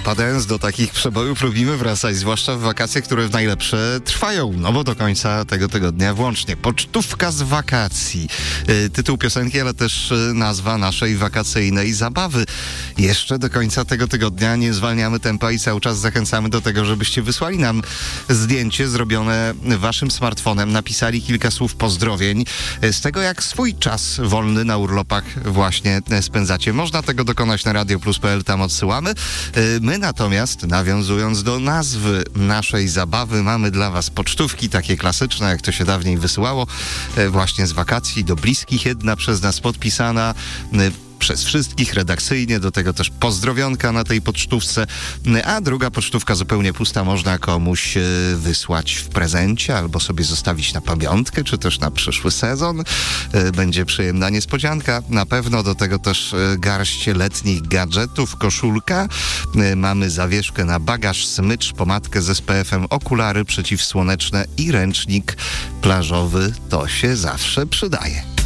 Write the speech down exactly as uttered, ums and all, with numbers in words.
wpadając do takich przebojów lubimy wracać, zwłaszcza w wakacje, które w najlepsze trwają, no bo do końca tego tygodnia włącznie. Pocztówka z wakacji. Tytuł piosenki, ale też nazwa naszej wakacyjnej zabawy. Jeszcze do końca tego tygodnia nie zwalniamy tempa i cały czas zachęcamy do tego, żebyście wysłali nam zdjęcie zrobione waszym smartfonem, napisali kilka słów pozdrowień z tego, jak swój czas wolny na urlopach właśnie spędzacie. Można tego dokonać na radio plus kropka p l, tam odsyłamy. My natomiast, nawiązując do nazwy naszej zabawy, mamy dla was pocztówki, takie klasyczne, jak to się dawniej wysyłało, właśnie z wakacji, do bliskich, jedna przez nas podpisana, przez wszystkich redakcyjnie, do tego też pozdrowionka na tej pocztówce, a druga pocztówka zupełnie pusta można komuś wysłać w prezencie albo sobie zostawić na pamiątkę, czy też na przyszły sezon. Będzie przyjemna niespodzianka. Na pewno do tego też garść letnich gadżetów, koszulka. Mamy zawieszkę na bagaż, smycz, pomadkę z S P F em, okulary przeciwsłoneczne i ręcznik plażowy. To się zawsze przydaje.